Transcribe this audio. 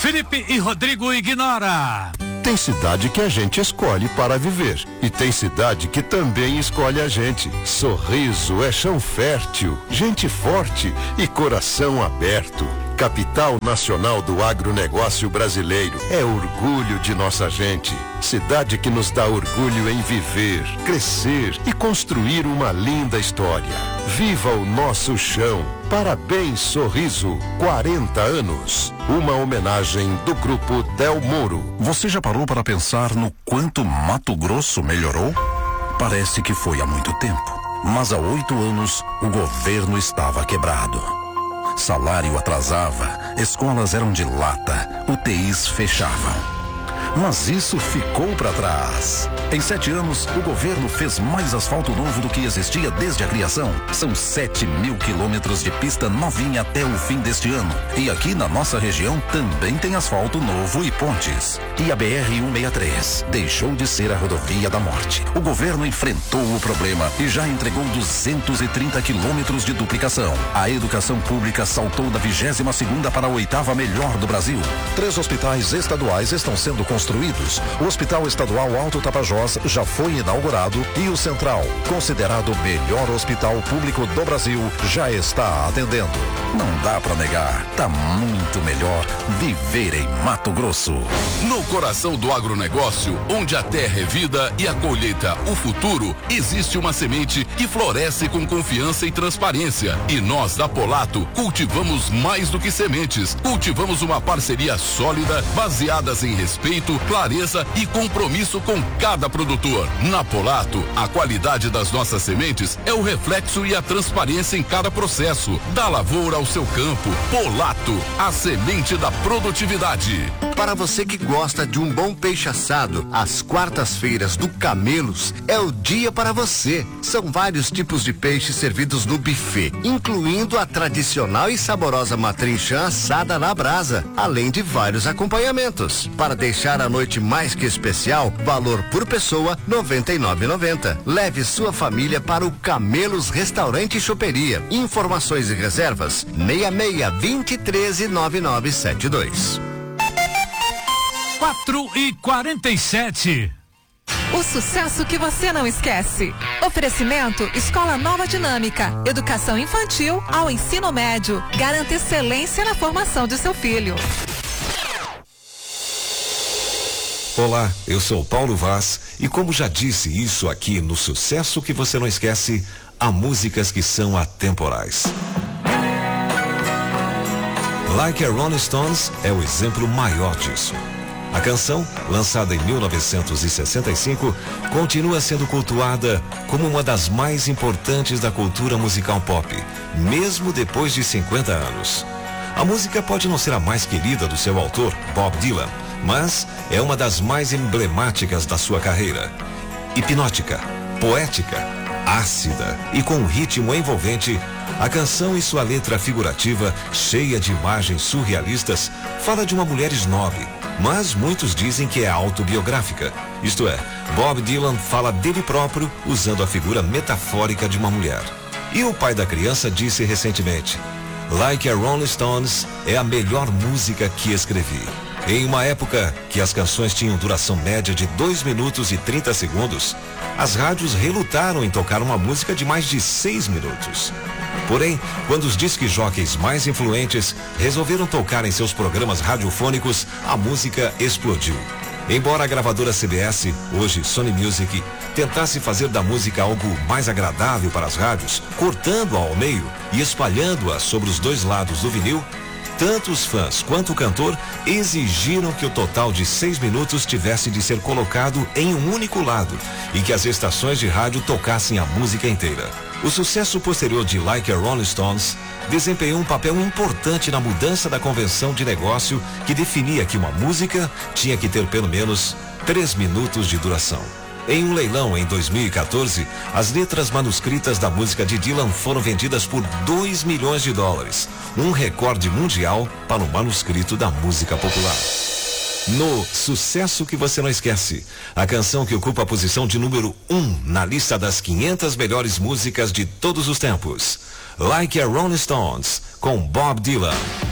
Felipe e Rodrigo ignora. Tem cidade que a gente escolhe para viver e tem cidade que também escolhe a gente. Sorriso é chão fértil, gente forte e coração aberto. Capital nacional do agronegócio brasileiro. É orgulho de nossa gente. Cidade que nos dá orgulho em viver, crescer e construir uma linda história. Viva o nosso chão. Parabéns, Sorriso. 40 anos. Uma homenagem do Grupo Del Moro. Você já parou para pensar no quanto Mato Grosso melhorou? Parece que foi há muito tempo. Mas há 8 anos, o governo estava quebrado. Salário atrasava, escolas eram de lata, UTIs fechavam. Mas isso ficou para trás. Em 7 anos, o governo fez mais asfalto novo do que existia desde a criação. São 7.000 quilômetros de pista novinha até o fim deste ano. E aqui na nossa região também tem asfalto novo e pontes. E a BR-163 deixou de ser a rodovia da morte. O governo enfrentou o problema e já entregou 230 quilômetros de duplicação. A educação pública saltou da 22ª para a 8ª melhor do Brasil. 3 hospitais estaduais estão sendo construídos. O Hospital Estadual Alto Tapajós já foi inaugurado e o Central, considerado o melhor hospital público do Brasil, já está atendendo. Não dá pra negar, tá muito melhor viver em Mato Grosso. No coração do agronegócio, onde a terra é vida e a colheita o futuro, existe uma semente que floresce com confiança e transparência. E nós da Polato cultivamos mais do que sementes. Cultivamos uma parceria sólida, baseadas em respeito, clareza e compromisso com cada produtor. Na Polato, a qualidade das nossas sementes é o reflexo e a transparência em cada processo, da lavoura ao seu campo. Polato, a semente da produtividade. Para você que gosta de um bom peixe assado, as quartas-feiras do Camelos é o dia para você. São vários tipos de peixe servidos no buffet, incluindo a tradicional e saborosa matrinchã assada na brasa, além de vários acompanhamentos. Para deixar a noite mais que especial, valor por pessoa R$ 99,90. Leve sua família para o Camelos Restaurante e Choperia. Informações e reservas 66-2013-9972. 4h47. O sucesso que você não esquece. Oferecimento Escola Nova Dinâmica. Educação infantil ao ensino médio. Garanta excelência na formação de seu filho. Olá, eu sou Paulo Vaz e como já disse isso aqui no Sucesso que você não esquece, há músicas que são atemporais. Like a Rolling Stones é o exemplo maior disso. A canção, lançada em 1965, continua sendo cultuada como uma das mais importantes da cultura musical pop, mesmo depois de 50 anos. A música pode não ser a mais querida do seu autor, Bob Dylan, mas é uma das mais emblemáticas da sua carreira. Hipnótica, poética, ácida e com um ritmo envolvente, a canção e sua letra figurativa, cheia de imagens surrealistas, fala de uma mulher snob, mas muitos dizem que é autobiográfica. Isto é, Bob Dylan fala dele próprio usando a figura metafórica de uma mulher. E o pai da criança disse recentemente: Like a Rolling Stones é a melhor música que escrevi. Em uma época que as canções tinham duração média de 2 minutos e 30 segundos, as rádios relutaram em tocar uma música de mais de 6 minutos. Porém, quando os disc jockeys mais influentes resolveram tocar em seus programas radiofônicos, a música explodiu. Embora a gravadora CBS, hoje Sony Music, tentasse fazer da música algo mais agradável para as rádios, cortando-a ao meio e espalhando-a sobre os 2 lados do vinil, tanto os fãs quanto o cantor exigiram que o total de 6 minutos tivesse de ser colocado em um único lado e que as estações de rádio tocassem a música inteira. O sucesso posterior de Like a Rolling Stones desempenhou um papel importante na mudança da convenção de negócio que definia que uma música tinha que ter pelo menos 3 minutos de duração. Em um leilão em 2014, as letras manuscritas da música de Dylan foram vendidas por $2 milhões, um recorde mundial para o manuscrito da música popular. No Sucesso que você não esquece, a canção que ocupa a posição de número 1 na lista das 500 melhores músicas de todos os tempos, Like a Rolling Stones, com Bob Dylan.